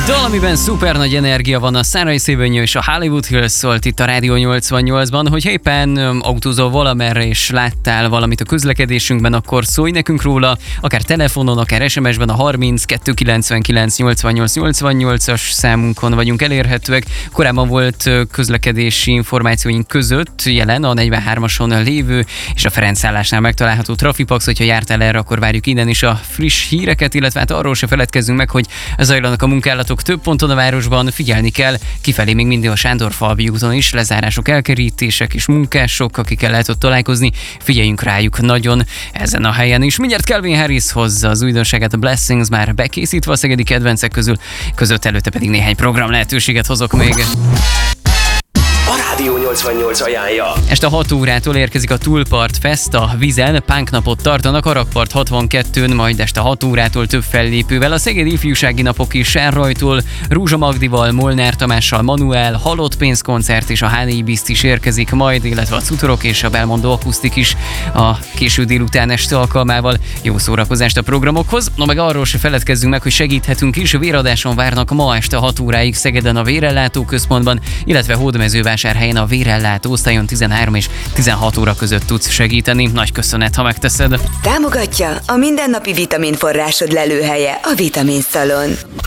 Egy dal, amiben szuper nagy energia van, a Szárai Szévenyő és a Hollywood Hills szólt itt a Rádió 88-ban, hogy éppen autózol valamerre és láttál valamit a közlekedésünkben, akkor szólj nekünk róla, akár telefonon, akár SMS-ben a 30 299 88 88-as számunkon vagyunk elérhetőek. Korábban volt közlekedési információink között jelen a 43-ason lévő és a Ferenc állásnál megtalálható Trafipax, hogyha jártál erre, akkor várjuk innen is a friss híreket, illetve hát arról se feledkezzünk meg, hogy zajlanak a munkálatok több ponton a városban, figyelni kell, kifelé még mindig a Sándorfalvi úton is, lezárások, elkerítések és munkások, akikkel lehet ott találkozni, figyeljünk rájuk nagyon ezen a helyen is. Mindjárt Calvin Harris hozza az újdonságát, a Blessings már bekészítve a szegedi kedvencek között előtte pedig néhány program lehetőséget hozok még. A Rádió 88 ajánlja. Este 6 órától érkezik a Túlpart Fest, a Vizen Punknapot tartanak a Rakpart 62-n, majd este 6 órától több fellépővel, a Szegedi Ifjúsági Napok is Sárrajtól, Rúzsa Magdival, Molnár Tamással, Manuel, Halott pénzkoncert és a HNI Biszt is érkezik majd, illetve a Cutorok és a Belmondó Akusztik is a késő délután este alkalmával. Jó szórakozást a programokhoz. No, meg arról se feledkezzünk meg, hogy segíthetünk is, véradáson várnak ma este 6 óráig Szegeden a Vérellátó Központban, illetve Hódmezővásárhelyen a Vérellátó osztályon 13 és 16 óra között tudsz segíteni. Nagy köszönet, ha megteszed. Támogatja a mindennapi vitaminforrásod lelőhelye, a Vitaminszalon.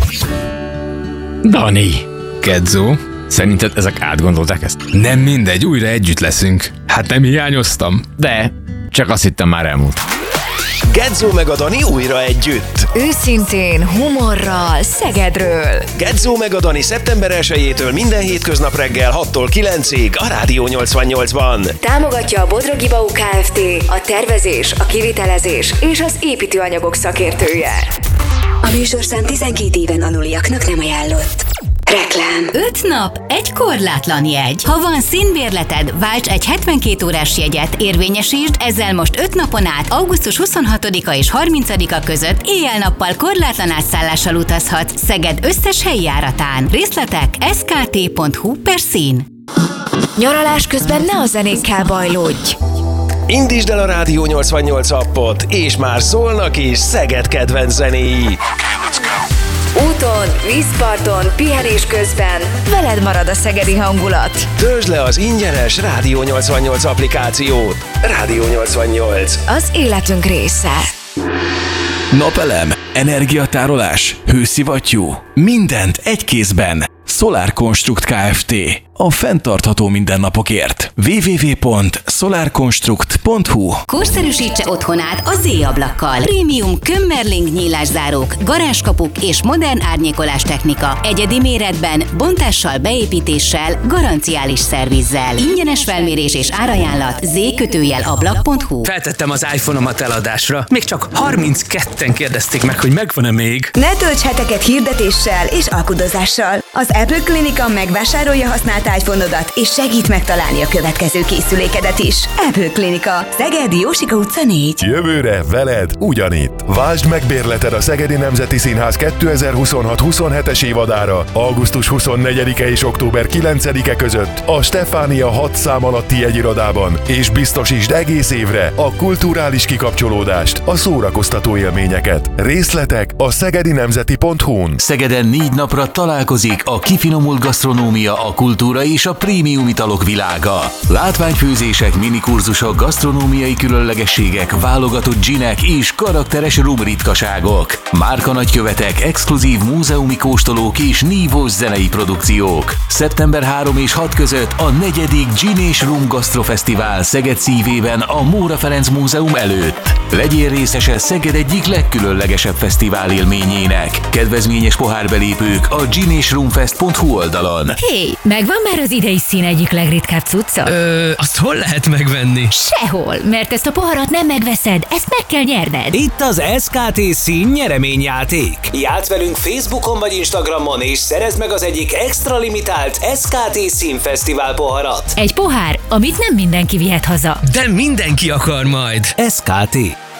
Dani, Kedzó, szerinted ezek átgondolták ezt? Nem mindegy, újra együtt leszünk. Hát nem hiányoztam, de csak azt hittem már elmúlt. Gedzó meg a Dani újra együtt. Őszintén, humorral, Szegedről. Gedzó meg a Dani szeptember 1-től minden hétköznap reggel 6-tól 9-ig a Rádió 88-ban. Támogatja a Bodrogi Bau Kft., a tervezés, a kivitelezés és az építőanyagok szakértője. A műsorszám 12 éven aluliaknak nem ajánlott. Reklám. 5 nap, egy korlátlan jegy. Ha van színbérleted, válts egy 72 órás jegyet, érvényesítsd, ezzel most 5 napon át, augusztus 26-a és 30-a között éjjel-nappal korlátlan átszállással utazhatsz Szeged összes helyi járatán. Részletek skt.hu/szín. Nyaralás közben ne a zenékkel bajlódj. Indítsd el a Rádió 88 appot, és már szólnak is Szeged kedvenc zenéi. Úton, vízparton, pihenés közben veled marad a szegedi hangulat. Töltsd le az ingyenes Rádió 88 applikációt. Rádió 88. Az életünk része. Napelem, energiatárolás, hőszivattyú, mindent egy kézben. Solar Construct Kft. A fenntartható mindennapokért. www.solarconstruct.hu. Korszerűsítse otthonát a Z-ablakkal. Prémium Kömmerling nyílászárók, garázskapuk és modern árnyékolás technika. Egyedi méretben, bontással, beépítéssel, garanciális szervizzel. Ingyenes felmérés és árajánlat z-ablak.hu. Feltettem az iPhone-omat eladásra. Még csak 32-en kérdezték meg, hogy megvan-e még. Ne tölts heteket hirdetéssel és alkudozással. Az Apple Clinica megvásárolja használt iPhone-odat és segít megtalálni a következő készülékedet is. Apple Clinica, Szeged, Jósika utca 4. Jövőre veled ugyanitt. Váltsd meg bérleted a Szegedi Nemzeti Színház 2026-27-es évadára augusztus 24-e és október 9-e között a Stefánia 6 szám alatti jegyirodában, és biztosítsd egész évre a kulturális kikapcsolódást, a szórakoztató élményeket. Részletek a szegedinemzeti.hu-n. Szegeden 4 napra találkozik a kifinomult gasztronómia, a kultúra és a prémium italok világa. Látványfőzések, minikurzusok, gasztronómiai különlegességek, válogatott dzsinek és karakteres rum ritkaságok. Márka nagykövetek, exkluzív múzeumi kóstolók és nívós zenei produkciók. Szeptember 3 és 6 között a 4. Gin és Rum Gasztrofesztivál Szeged szívében a Móra Ferenc Múzeum előtt. Legyél részese Szeged egyik legkülönlegesebb fesztivál élményének. Kedvezményes pohárbelépők a ginesrumfest.hu oldalon. Hé, megvan már az idei szín egyik legritkább cucca? Azt hol lehet megvenni? Sehol, mert ezt a poharat nem megveszed, ezt meg kell nyerned. Itt az SKT szín nyereményjáték. Játsz velünk Facebookon vagy Instagramon, és szerezd meg az egyik extra limitált SKT színfesztivál poharat. Egy pohár, amit nem mindenki vihet haza. De mindenki akar majd. SKT.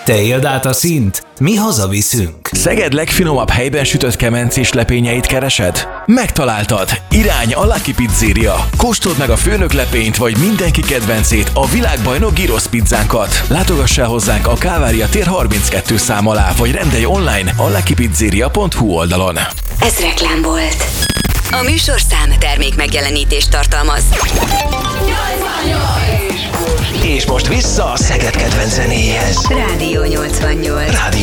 Te éld át a színt, mi hazaviszünk. Szeged legfinomabb helyben sütött kemencés lepényeit keresed? Megtaláltad! Irány a Lucky Pizzeria. Kóstold meg a főnök lepényt vagy mindenki kedvencét, a világbajnok gyrosz pizzánkat. Látogass el hozzánk a Kávária tér 32 szám alá, vagy rendelj online a luckypizzeria.hu oldalon. Ez reklám volt. A műsorszám termék megjelenítést tartalmaz. És most vissza a Szeged kedvenc zenéhez. Rádió 88. Rádió